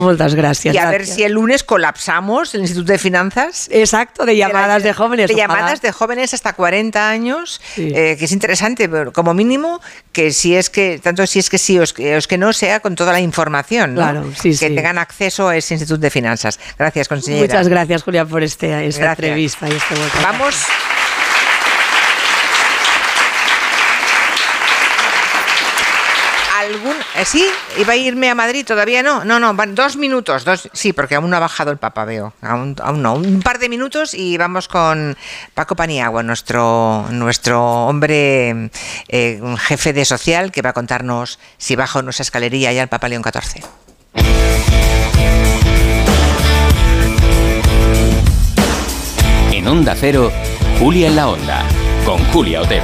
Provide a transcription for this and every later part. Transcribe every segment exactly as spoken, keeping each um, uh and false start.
Moltes gràcies. Y a gràcies. ver si el lunes colapsamos el Instituto de Finanzas. Exacto, de llamadas de, de jóvenes. De ojalá. llamadas de jóvenes hasta cuarenta años, sí. eh, que es interesante, pero como mínimo, que si es que, tanto si es que sí o es que, o es que no, sea con toda la información, ¿no? Claro, sí, que sí. tengan acceso a ese Instituto de Finanzas. Gracias, consejera. Muchas gracias, Julia, por este, esta Gracias. entrevista y este vuelco. Vamos. ¿Algún, eh, sí? ¿Iba a irme a Madrid? ¿Todavía no? No, no, van dos minutos. Dos, sí, porque aún no ha bajado el Papa, veo. Aún, aún no. Un par de minutos y vamos con Paco Paniagua, nuestro, nuestro hombre eh, jefe de social, que va a contarnos si baja o no esa escalería ya el Papa León catorce. En Onda Cero, Julia en la Onda, con Julia Otero.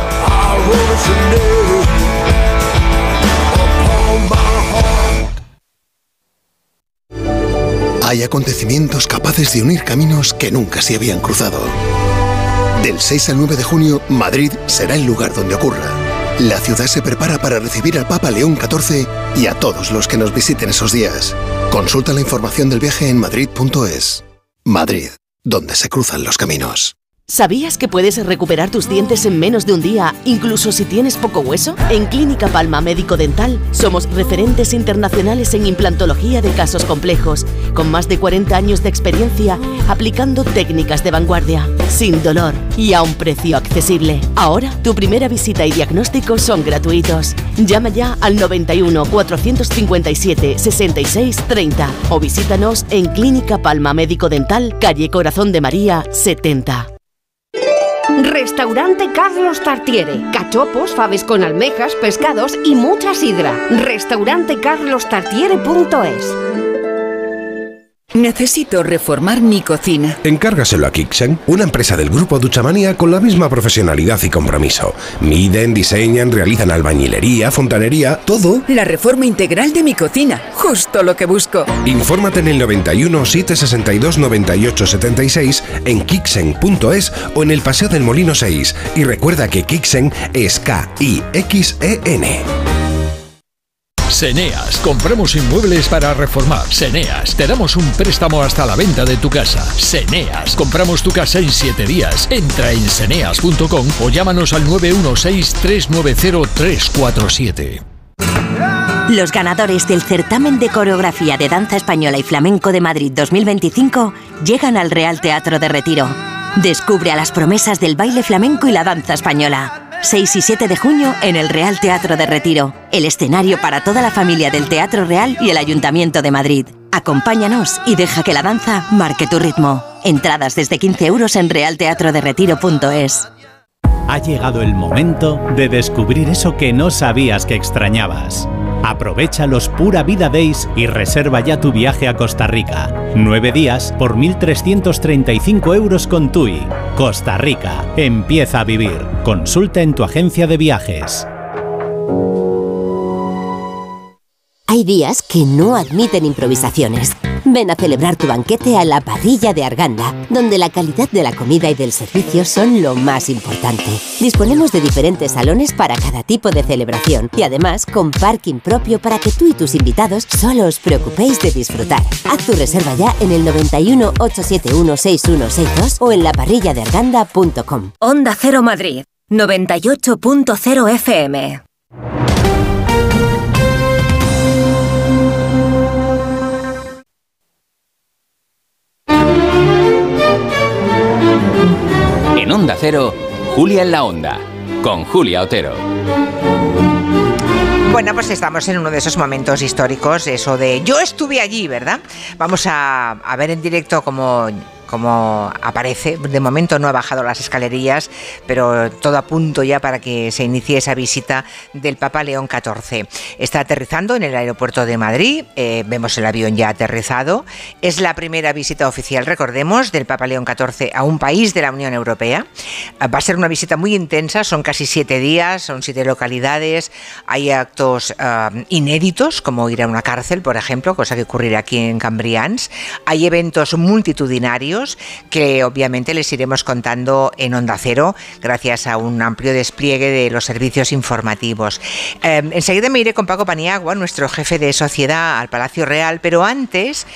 Hay acontecimientos capaces de unir caminos que nunca se habían cruzado. Del seis al nueve de junio, Madrid será el lugar donde ocurra. La ciudad se prepara para recibir al Papa León catorce y a todos los que nos visiten esos días. Consulta la información del viaje en madrid punto es. Madrid, donde se cruzan los caminos. ¿Sabías que puedes recuperar tus dientes en menos de un día, incluso si tienes poco hueso? En Clínica Palma Médico Dental somos referentes internacionales en implantología de casos complejos, con más de cuarenta años de experiencia aplicando técnicas de vanguardia, sin dolor y a un precio accesible. Ahora, tu primera visita y diagnóstico son gratuitos. Llama ya al noventa y uno, cuatrocientos cincuenta y siete, sesenta y seis, treinta o visítanos en Clínica Palma Médico Dental, calle Corazón de María, setenta. Restaurante Carlos Tartiere. Cachopos, faves con almejas, pescados y mucha sidra. Restaurante carlos tartiere punto es. Necesito reformar mi cocina. Encárgaselo a Kixen, una empresa del grupo Duchamanía con la misma profesionalidad y compromiso. Miden, diseñan, realizan albañilería, fontanería, todo. La reforma integral de mi cocina, justo lo que busco. Infórmate en el noventa y uno, setecientos sesenta y dos, noventa y ocho setenta y seis, en kixen punto es o en el Paseo del Molino seis. Y recuerda que Kixen es K I X E N. Seneas, compramos inmuebles para reformar. Seneas, te damos un préstamo hasta la venta de tu casa. Seneas, compramos tu casa en siete días. Entra en seneas punto com o llámanos al nueve uno seis, tres nueve cero, tres cuatro siete. Los ganadores del certamen de coreografía de danza española y flamenco de Madrid dos mil veinticinco llegan al Real Teatro de Retiro. Descubre a las promesas del baile flamenco y la danza española. seis y siete de junio en el Real Teatro de Retiro, el escenario para toda la familia del Teatro Real y el Ayuntamiento de Madrid. Acompáñanos y deja que la danza marque tu ritmo. Entradas desde quince euros en real teatro de retiro punto es. Ha llegado el momento de descubrir eso que no sabías que extrañabas. Aprovecha los Pura Vida Days y reserva ya tu viaje a Costa Rica. Nueve días por mil trescientos treinta y cinco euros con T U I. Costa Rica, empieza a vivir. Consulta en tu agencia de viajes. Hay días que no admiten improvisaciones. Ven a celebrar tu banquete a la Parrilla de Arganda, donde la calidad de la comida y del servicio son lo más importante. Disponemos de diferentes salones para cada tipo de celebración y además con parking propio para que tú y tus invitados solo os preocupéis de disfrutar. Haz tu reserva ya en el noventa y uno, ochocientos setenta y uno, sesenta y uno sesenta y dos o en la parrilla de arganda punto com. Onda Cero Madrid, noventa y ocho punto cero F M. En Onda Cero, Julia en la Onda, con Julia Otero. Bueno, pues estamos en uno de esos momentos históricos, eso de yo estuve allí, ¿verdad? Vamos a, a ver en directo cómo, cómo aparece. De momento no ha bajado las escalerillas, pero todo a punto ya para que se inicie esa visita del Papa León catorce. Está aterrizando en el aeropuerto de Madrid, eh, vemos el avión ya aterrizado. Es la primera visita oficial, recordemos, del Papa León catorce a un país de la Unión Europea. Va a ser una visita muy intensa, son casi siete días, son siete localidades, hay actos uh, inéditos, como ir a una cárcel, por ejemplo, cosa que ocurrirá aquí en Cambrians. Hay eventos multitudinarios. ellos, que obviamente les iremos contando en Onda Cero, gracias a un amplio despliegue de los servicios informativos. Eh, enseguida me iré con Paco Paniagua, nuestro jefe de sociedad, al Palacio Real, pero antes